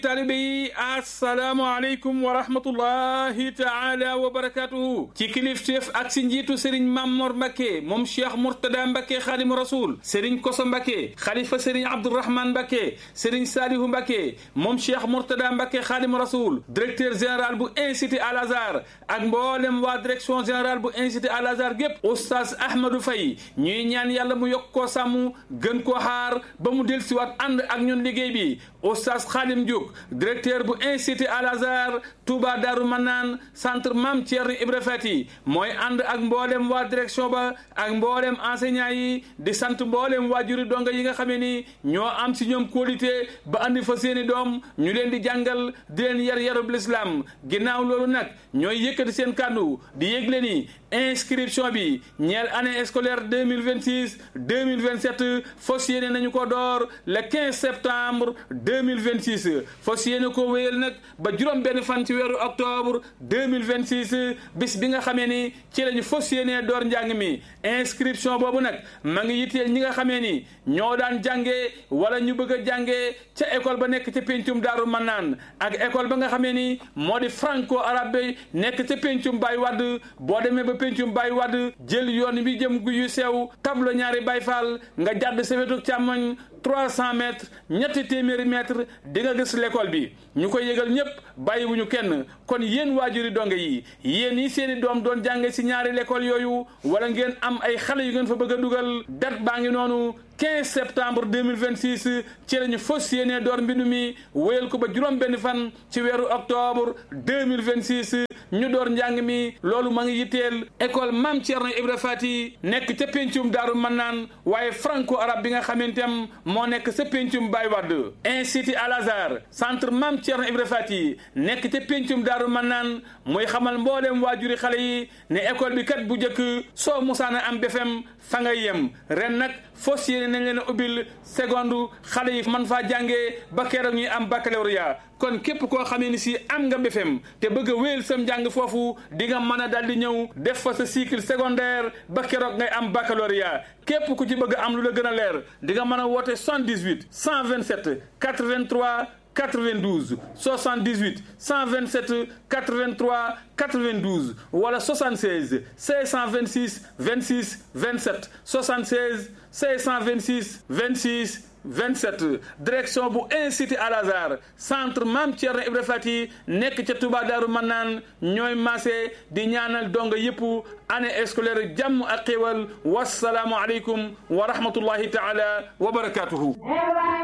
taalibe yi assalaamu aleykum wa rahmatullahi taala wa barakatuhu ci kilifteef ak si njiitu sëriñ Mamor Mbacke moom Cheikh Mourtada Mbacke Xaadimu Rasul sëriñ Koso Mbacke xalifa sëriñ Abdourahmane Mbacke sëriñ Salihu Mbacke moom Cheikh Mourtada Mbacke Xaadimu Rasul directeur général bu Institut Al Azhar ak mboolem waa direction générale bu Institut Al Azhar gépp oustaz Ahmadou Faye ñuy ñaan yàlla mu yokk koo sàmm gën koo xaar ba mu dellusiwaat ànd ak ñun liggéey bi oustaz Khadim Diouk directeur bu Institut Al Azhar Touba Darou Manane centre Mame Thierno Ibra Fati mooy ànd ak mboolem waa direction ba ak mboolem enseignants yi di sant mboolem waajuri donga yi nga xamee ni ñoo am si ñoom qualité ba andi fa seeni doom ñu leen di jàngal di leen yar yarub l'islam ginnaaw loolu nag ñooy yëkkati seen kàddu di yëgle ni inscription bi ñeel année scolaire 2026 2027 fas yéene nañu ko door le 15 septembre 2026 fas yéene ko wéyal nag ba juróom benn fan ci weeru octobre 2026 bis bi nga xamee ni ci lañu fas yéene door njàng mi inscription boobu nag ma ngi yitteel ñi nga xamee ni ñoo daan jàngee wala ñu bëgg a jàngee ca école ba nekk ca péncum Daaru Manaan ak école ba nga xamee ni moo di franco arabe nekk ca péncum Baye Wade boo demee ba péncum Baye Wade jël yoon bi jëm gu yu sew tableau ñaari Baye Fall nga jàdd sa wetu càmmoñ 300 mètres ñetti téeméeri mètres di nga gis l'école bi ñu koy yëgal ñëpp bàyyiwuñu kenn kon yéen waajuri donge yi yéen yi seeni doom doon jànge si ñaari l'école yooyu wala ngeen am ay xale yu ngeen fa bëgg a dugal date baa ngi noonu 15 septembre 2026 ci lañu fas yéene door mbindu mi wéyal ko ba juróom benn fan ci weeru octobre 2026 ñu door njàng mi loolu ma ngi yitteel école Mame Thierno Ibra Fati nekk ca péncum Daaru Manaan waaye franco arabe bi nga xamanteem moo nekk sa péncum Baye Wade Institut Al Azhar centre Mame Thierno Ibra Fati nekk ca péncum Daaru Manaan muy xamal mboolem waajuri xale yi ne école bi kat bu njëkk soo musaana am BFEM fa ngay yem ren nag fos yéene nañ leen a ubbil seconde xale yi man faa jàngee ba keroog ñuy am baccalauréat kon képp koo xamee ni si am nga BFEM te bëgg a wéyal sam njàng foofu di nga mën a daal di ñëw def fa sa cycle secondaire ba keroog ngay am baccalauréat képp ku ci bëgg am lu la gën a leer di nga mën a woote 78 127 83 92 78 127 83 92 wala 76 626 26 27 76 626 26 27 direction bu Institut Al Azhar centre Mame Thierno Ibra Fati nekk ca Touba Darou Manane ñooy maase di ñaanal donga yëpp année scolaire jàmm ak xéewal wassalaamu aleykum wa rahmatullahi taala wa barakatuhu